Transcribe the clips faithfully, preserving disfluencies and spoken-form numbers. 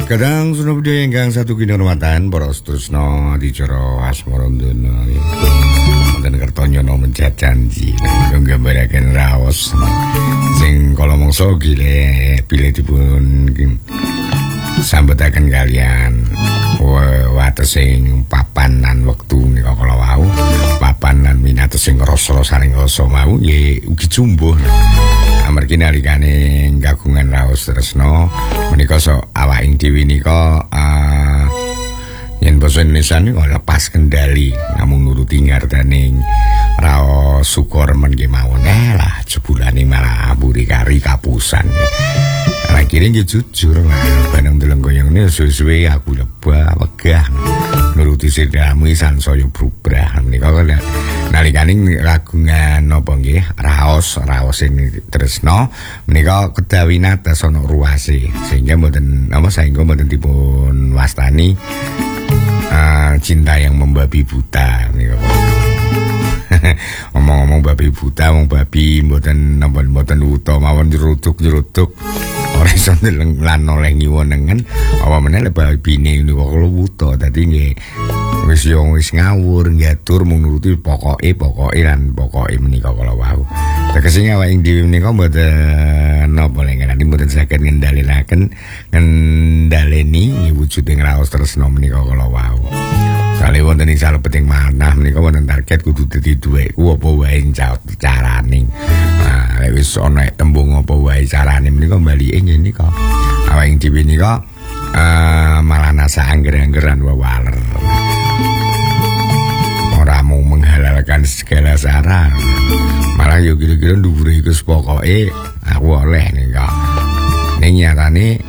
Kadang sudah budaya ingkang satu kinurmatan para tresna adicara Asmarandana wonten kertanyana mencet janji nggambaraken raos sing kala mangsa gile bilih dipun sambetaken kalian watesing papan lan wektu nika kala wau papan lan minatos sing rasa saling rasa mau nggih ugi jumbuh amargi nalikane kagungan raos tresna menika so awaking dhewe nika uh, yen basa Indonesia niku lepas kendali namung nuruti ngardaning raos syukur men nggih mawon eh lah jebulane malah amburi kari kapusan. Akhirnya nggih jujur lah bareng deleng koyone suwe-suwe aku lebah wegah nuruti sedami sansaya brubrah menika nalikane kagungan napa nggih raos raos sing tresna menika kedawi natas ana ruase sehingga mboten apa saengga mboten dipun wastani uh, cinta yang membabi buta menika. Omong-omong babi buta, omong babi mboten napa mboten uta mawon jerutuk-jerutuk ora iso ndeleng lan oleh ngiwonengen apa meneh le babine niku kula wuta dadi nggih wis yo wis ngawur ngatur mung nuruti pokoke pokoke lan pokoke menika kala wau. Tegese awake dhewe menika mboten napa lengenane mboten saged ngendhalekaken ngendhaleni wujuding raos tresna menika kala wau. Kali wonten ing salebeting manah menika wonten target kudu dadi duweku apa wae carane. Nah, lek wis ana tembung apa wae carane menika balike ngene kok. Awake dhewe nika uh, malah nasa angger-anggeran wawaler. Ora mau menghalalkan segala cara. Malah yo kira-kira dhuwure iku pokoke aku oleh nika. Ning nyatane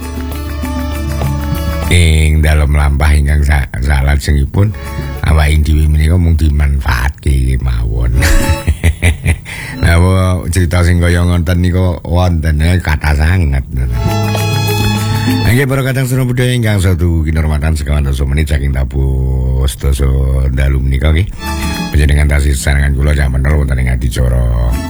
ing dalam lampah ingkang salat sengipun awake dhewe menika mung dimanfaatke mawon. Lah cerita sing kaya ngoten niku wonten kathah sanget. Nggih para kadang sunah budaya ingkang satu kinurmatan sekawan dasa menit saking tabuh sedasa dalu menika nggih. Panjenengan tasih sarangan kula jaman wonten ing adicara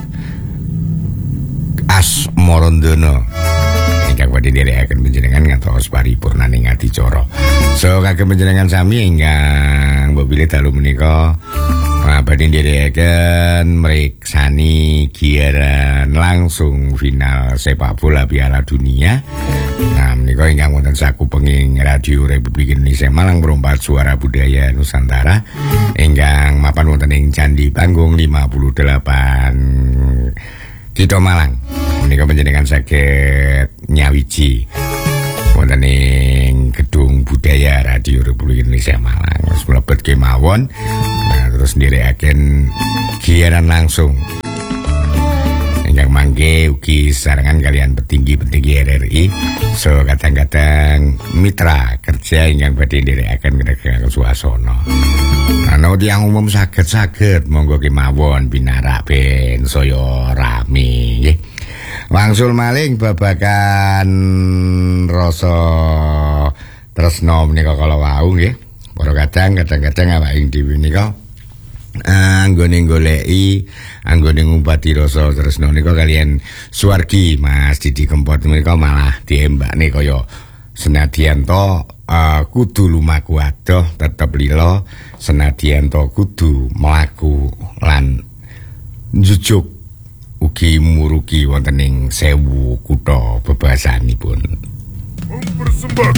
Asmarandana. Ingkang badhe nderekaken panjenengan ngantos paripurnaning adicara. So kagem panjenengan sami ingkang mbok dalu menika badhe nderekaken mriksani giaran langsung final sepak bola Piala Dunia. Nah menika ingkang wonten sakupenging Radio Republik Indonesia Malang Perompat Suara Budaya Nusantara ingkang mapan wonten ing Candi Panggung lima puluh delapan Kito Malang. Menika panjenengan saged nyawiji wonten ing Gedung Budaya Radio Republik Indonesia Malang. Wis mlebet kemawon. Nah, terus nderekaken giaran langsung. Ingkang mangke ugi sarengan kalian petinggi-petinggi R R I. So kadang-kadang mitra kerja ingkang badhe nderekaken kedatangan suasana. Ana tiyang umum saged-saged monggo kemawon binarak ben saya rame nggih. Wangsul maling babagan rasa tresna menika kala wau nggih. Para kadang kadang-kadang awake dhewe nika anggone goleki anggone ngumpati rasa tresna nika kalian suwargi Mas Didi Kempot menika malah diembakne kaya senadyan to uh, kudu lumaku adoh tetep lila senadyan to kudu mlaku lan njujuk ugi murugi wonten ing sewu kutha bebasanipun. Mempersembahkan